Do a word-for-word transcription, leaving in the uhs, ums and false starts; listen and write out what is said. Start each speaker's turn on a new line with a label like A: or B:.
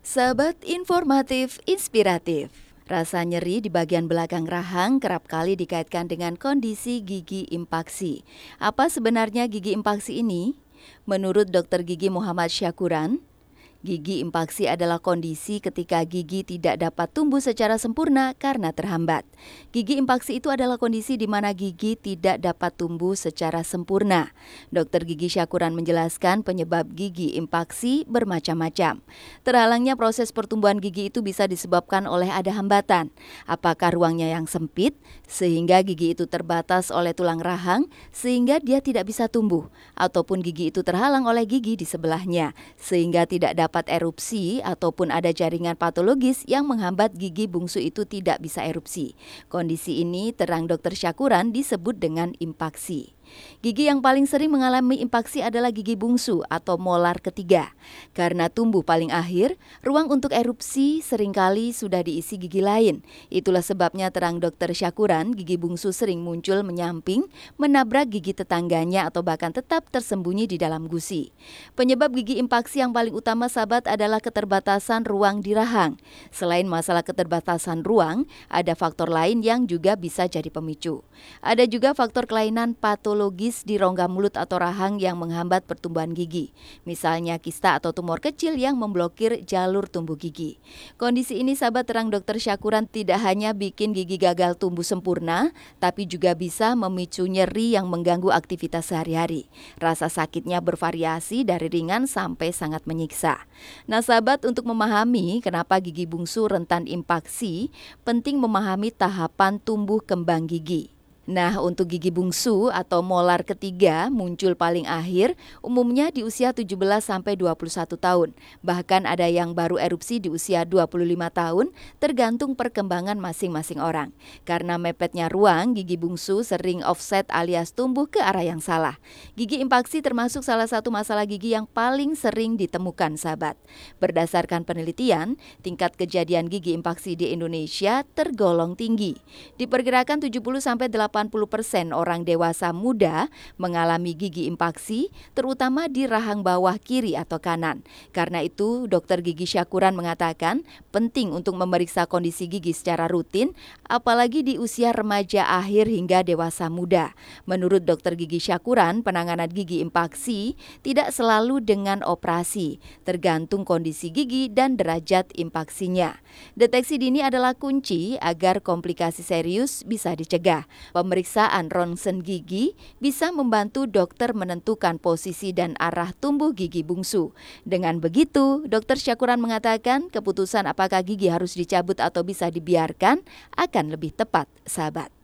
A: Sahabat informatif inspiratif. Rasa nyeri di bagian belakang rahang kerap kali dikaitkan dengan kondisi gigi impaksi. Apa sebenarnya gigi impaksi ini? Menurut dokter gigi Muhammad Syakuran, gigi impaksi adalah kondisi ketika gigi tidak dapat tumbuh secara sempurna karena terhambat. Gigi impaksi itu adalah kondisi di mana gigi tidak dapat tumbuh secara sempurna. Dokter gigi Syakuran menjelaskan penyebab gigi impaksi bermacam-macam. Terhalangnya proses pertumbuhan gigi itu bisa disebabkan oleh ada hambatan. Apakah ruangnya yang sempit sehingga gigi itu terbatas oleh tulang rahang sehingga dia tidak bisa tumbuh, ataupun gigi itu terhalang oleh gigi di sebelahnya sehingga tidak dapat dapat erupsi ataupun ada jaringan patologis yang menghambat gigi bungsu itu tidak bisa erupsi. Kondisi ini terang dokter Syakuran disebut dengan impaksi. Gigi yang paling sering mengalami impaksi adalah gigi bungsu atau molar ketiga. Karena tumbuh paling akhir, ruang untuk erupsi seringkali sudah diisi gigi lain. Itulah sebabnya terang dokter Syakuran, gigi bungsu sering muncul menyamping, menabrak gigi tetangganya atau bahkan tetap tersembunyi di dalam gusi. Penyebab gigi impaksi yang paling utama sahabat adalah keterbatasan ruang di rahang. Selain masalah keterbatasan ruang, ada faktor lain yang juga bisa jadi pemicu. Ada juga faktor kelainan patologi logis di rongga mulut atau rahang yang menghambat pertumbuhan gigi. Misalnya kista atau tumor kecil yang memblokir jalur tumbuh gigi. Kondisi ini sahabat terang dokter Syakuran tidak hanya bikin gigi gagal tumbuh sempurna, tapi juga bisa memicu nyeri yang mengganggu aktivitas sehari-hari. Rasa sakitnya bervariasi dari ringan sampai sangat menyiksa. Nah sahabat, untuk memahami kenapa gigi bungsu rentan impaksi, penting memahami tahapan tumbuh kembang gigi. Nah, untuk gigi bungsu atau molar ketiga muncul paling akhir umumnya di usia tujuh belas sampai dua puluh satu tahun. Bahkan ada yang baru erupsi di usia dua puluh lima tahun, tergantung perkembangan masing-masing orang. Karena mepetnya ruang, gigi bungsu sering offset alias tumbuh ke arah yang salah. Gigi impaksi termasuk salah satu masalah gigi yang paling sering ditemukan sahabat. Berdasarkan penelitian, tingkat kejadian gigi impaksi di Indonesia tergolong tinggi. Diperkirakan tujuh puluh sampai delapan puluh persen orang dewasa muda mengalami gigi impaksi, terutama di rahang bawah kiri atau kanan. Karena itu, dokter gigi Syakuran mengatakan penting untuk memeriksa kondisi gigi secara rutin, apalagi di usia remaja akhir hingga dewasa muda. Menurut dokter gigi Syakuran, penanganan gigi impaksi tidak selalu dengan operasi, tergantung kondisi gigi dan derajat impaksinya. Deteksi dini adalah kunci agar komplikasi serius bisa dicegah. Pemeriksaan ronsen gigi bisa membantu dokter menentukan posisi dan arah tumbuh gigi bungsu. Dengan begitu, dokter Syakuran mengatakan keputusan apakah gigi harus dicabut atau bisa dibiarkan akan lebih tepat, sahabat.